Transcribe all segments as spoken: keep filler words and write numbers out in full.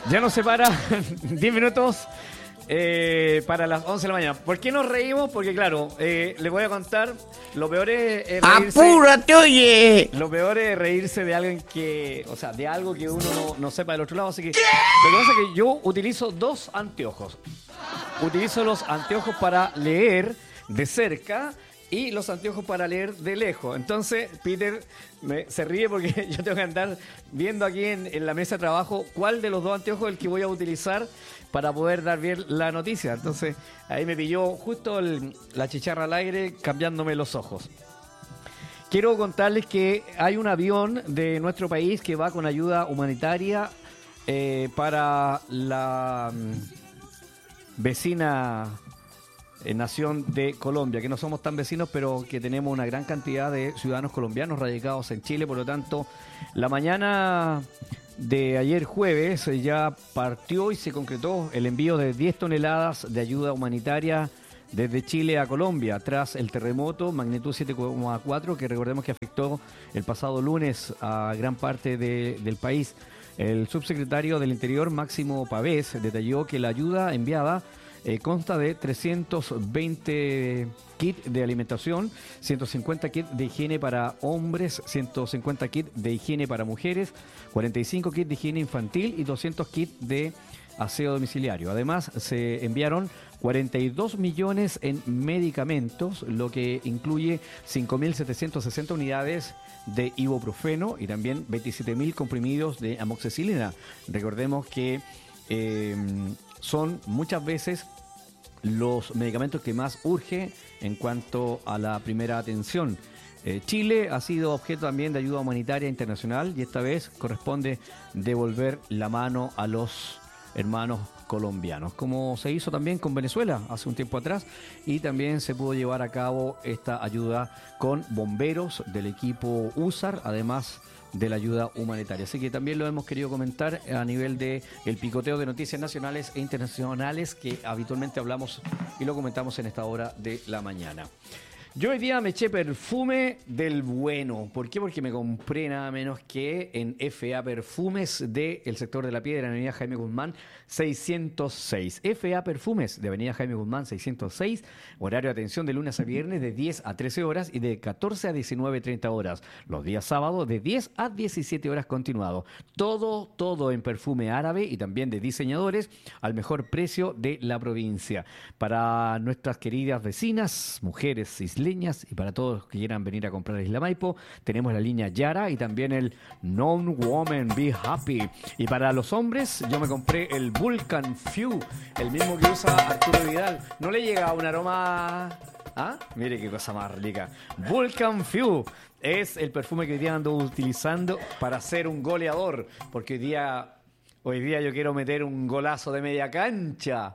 Ya nos separa diez minutos eh, para las once de la mañana. ¿Por qué nos reímos? Porque claro, eh, les voy a contar, lo peor es, es reírse. ¡Apúrate, oye! Lo peor es reírse de alguien que, o sea, de algo que uno no, no sepa del otro lado. Así que lo que pasa es que yo utilizo dos anteojos. Utilizo los anteojos para leer de cerca y los anteojos para leer de lejos. Entonces, Peter me, se ríe porque yo tengo que andar viendo aquí en, en la mesa de trabajo cuál de los dos anteojos es el que voy a utilizar para poder dar bien la noticia. Entonces, ahí me pilló justo el, la chicharra al aire cambiándome los ojos. Quiero contarles que hay un avión de nuestro país que va con ayuda humanitaria eh, para la um, vecina eh, nación de Colombia, que no somos tan vecinos, pero que tenemos una gran cantidad de ciudadanos colombianos radicados en Chile. Por lo tanto, la mañana de ayer jueves eh, ya partió y se concretó el envío de diez toneladas de ayuda humanitaria desde Chile a Colombia, tras el terremoto magnitud siete coma cuatro, que recordemos que afectó el pasado lunes a gran parte de, del país. El subsecretario del Interior, Máximo Pavés, detalló que la ayuda enviada eh, consta de trescientos veinte kits de alimentación, ciento cincuenta kits de higiene para hombres, ciento cincuenta kits de higiene para mujeres, cuarenta y cinco kits de higiene infantil y doscientos kits de aseo domiciliario. Además, se enviaron cuarenta y dos millones en medicamentos, lo que incluye cinco mil setecientas sesenta unidades de ibuprofeno y también veintisiete mil comprimidos de amoxicilina. Recordemos que eh, son muchas veces los medicamentos que más urge en cuanto a la primera atención. Eh, Chile ha sido objeto también de ayuda humanitaria internacional y esta vez corresponde devolver la mano a los hermanos colombianos, como se hizo también con Venezuela hace un tiempo atrás, y también se pudo llevar a cabo esta ayuda con bomberos del equipo U S A R, además de la ayuda humanitaria. Así que también lo hemos querido comentar a nivel de el picoteo de noticias nacionales e internacionales que habitualmente hablamos y lo comentamos en esta hora de la mañana. Yo hoy día me eché perfume del bueno. ¿Por qué? Porque me compré nada menos que en F A Perfumes del sector de La Piedra, en Avenida Jaime Guzmán seiscientos seis. F A Perfumes de Avenida Jaime Guzmán seiscientos seis, horario de atención de lunes a viernes de diez a trece horas y de catorce a diecinueve treinta horas. Los días sábados de diez a diecisiete horas continuado. Todo, todo en perfume árabe y también de diseñadores al mejor precio de la provincia. Para nuestras queridas vecinas, mujeres isleñas, y para todos los que quieran venir a comprar a Isla Maipo, tenemos la línea Yara y también el Non Woman Be Happy. Y para los hombres, yo me compré el Vulcan Few, el mismo que usa Arturo Vidal. ¿No le llega un aroma? ¿Ah? Mire qué cosa más rica. Vulcan Few es el perfume que hoy día ando utilizando para ser un goleador, porque hoy día, hoy día yo quiero meter un golazo de media cancha.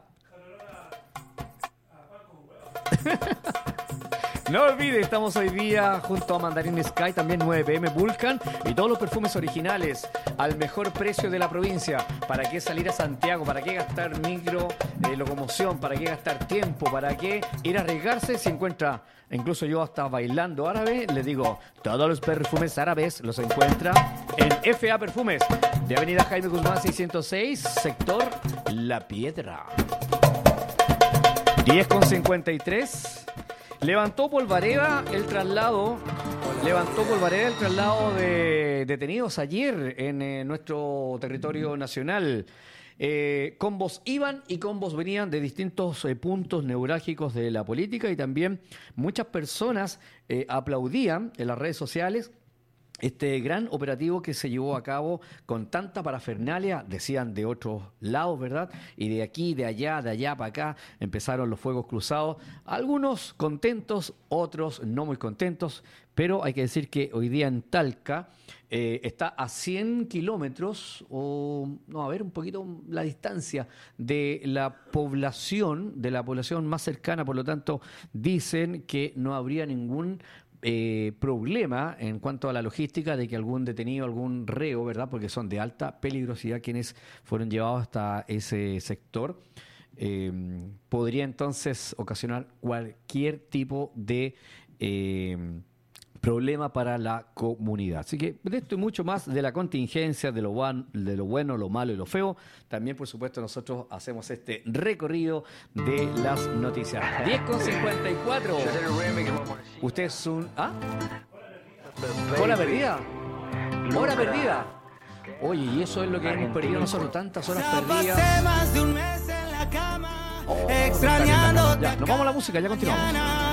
No olvide, estamos hoy día junto a Mandarin Sky, también nueve pe eme Vulcan y todos los perfumes originales al mejor precio de la provincia. ¿Para qué salir a Santiago? ¿Para qué gastar micro eh, locomoción? ¿Para qué gastar tiempo? ¿Para qué ir a arriesgarse si encuentra, incluso yo hasta bailando árabe, les digo, todos los perfumes árabes los encuentra en F A Perfumes de Avenida Jaime Guzmán seiscientos seis, sector La Piedra. diez con cincuenta y tres. Levantó polvareda el traslado, levantó polvareda el traslado de detenidos ayer en eh, nuestro territorio nacional. Eh, combos iban y combos venían de distintos eh, puntos neurálgicos de la política y también muchas personas eh, aplaudían en las redes sociales este gran operativo que se llevó a cabo con tanta parafernalia, decían de otros lados, ¿verdad? Y de aquí, de allá, de allá para acá, empezaron los fuegos cruzados. Algunos contentos, otros no muy contentos, pero hay que decir que hoy día en Talca eh, está a cien kilómetros, o no, a ver un poquito la distancia de la población, de la población más cercana, por lo tanto, dicen que no habría ningún Eh, problema en cuanto a la logística de que algún detenido, algún reo, ¿verdad? Porque son de alta peligrosidad quienes fueron llevados hasta ese sector. Eh, podría entonces ocasionar cualquier tipo de eh, problema para la comunidad. Así que de esto y mucho más, de la contingencia, de lo, van, de lo bueno, lo malo y lo feo, también por supuesto nosotros hacemos este recorrido de las noticias. diez con cincuenta y cuatro. Usted es un... ¿Ah? ¿Hora perdida? ¿Hora perdida? Oye, y eso es lo que hemos perdido nosotros, tantas horas perdidas. Pasé más de un mes en la cama, Oh, extrañándote. ya, nos vamos a la música, ya continuamos.